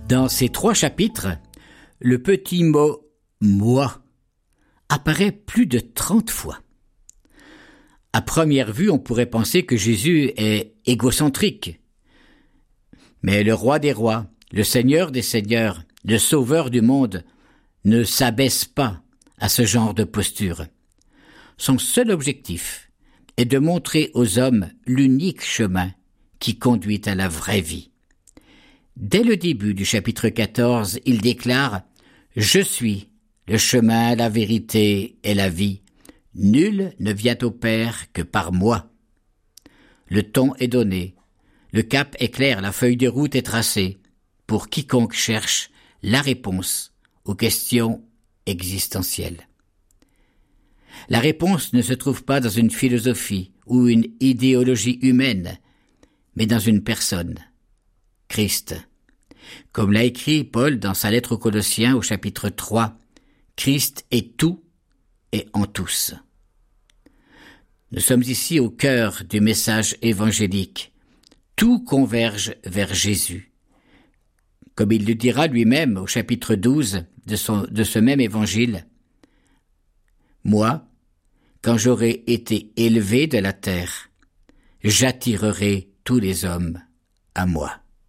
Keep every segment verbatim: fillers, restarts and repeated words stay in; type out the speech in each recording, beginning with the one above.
Dans ces trois chapitres, le petit mot « moi » apparaît plus de trente fois. À première vue, on pourrait penser que Jésus est égocentrique. Mais le roi des rois, le Seigneur des seigneurs, le Sauveur du monde, ne s'abaisse pas à ce genre de posture. Son seul objectif est de montrer aux hommes l'unique chemin qui conduit à la vraie vie. Dès le début du chapitre quatorze, il déclare « Je suis le chemin, la vérité et la vie. Nul ne vient au Père que par moi. » Le ton est donné, le cap est clair, la feuille de route est tracée pour quiconque cherche la réponse aux questions existentielles. La réponse ne se trouve pas dans une philosophie ou une idéologie humaine, mais dans une personne, Christ. Comme l'a écrit Paul dans sa lettre aux Colossiens au chapitre trois, Christ est tout et en tous. Nous sommes ici au cœur du message évangélique. Tout converge vers Jésus. Comme il le dira lui-même au chapitre douze de, son, de ce même évangile, « Moi, quand j'aurai été élevé de la terre, j'attirerai tous les hommes à moi. »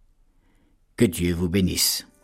Que Dieu vous bénisse.